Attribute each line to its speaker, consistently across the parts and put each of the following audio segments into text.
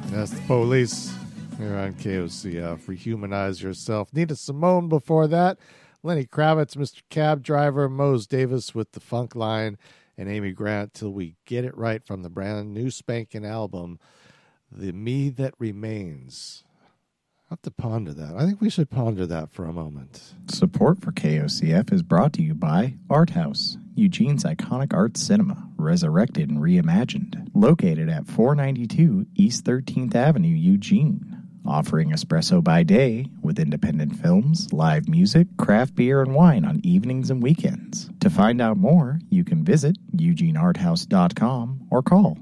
Speaker 1: That's the Police here on KOCF. Rehumanize Yourself. Nina Simone before that. Lenny Kravitz, Mr. Cab Driver, Mose Davis with the Funk Line, and Amy Grant, Till We Get It Right from the brand new spanking album, The Me That Remains. I'll have to ponder that. I think we should ponder that for a moment.
Speaker 2: Support for KOCF is brought to you by Art House, Eugene's iconic art cinema, resurrected and reimagined. Located at 492 East 13th Avenue, Eugene. Offering espresso by day with independent films, live music, craft beer, and wine on evenings and weekends. To find out more, you can visit eugenearthouse.com or call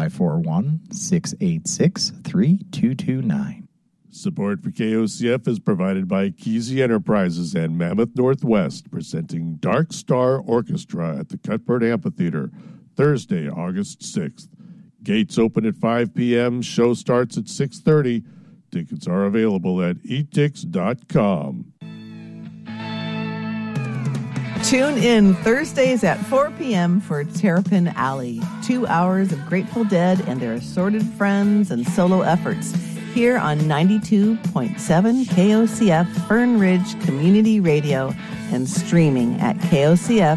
Speaker 2: 541-686-3229.
Speaker 3: Support for KOCF is provided by Kesey Enterprises and Mammoth Northwest, presenting Dark Star Orchestra at the Cuthbert Amphitheater, Thursday, August 6th. Gates open at 5 p.m., show starts at 6:30. Tickets are available at etix.com.
Speaker 4: Tune in Thursdays at 4 p.m. for Terrapin Alley. 2 hours of Grateful Dead and their assorted friends and solo efforts. Here on 92.7 KOCF Fern Ridge Community Radio and streaming at kocf.org.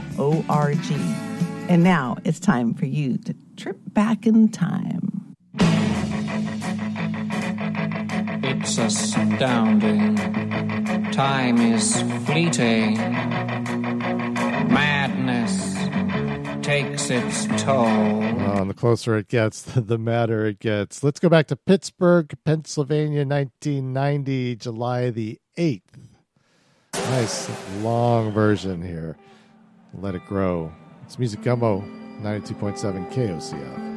Speaker 4: And now it's time for you to trip back in time.
Speaker 5: It's astounding. Time is fleeting. Madness takes its toll.
Speaker 1: And the closer it gets, the madder it gets. Let's go back to Pittsburgh, Pennsylvania, 1990, July the 8th. Nice long version here. Let It Grow. It's Music Gumbo, 92.7 KOCF.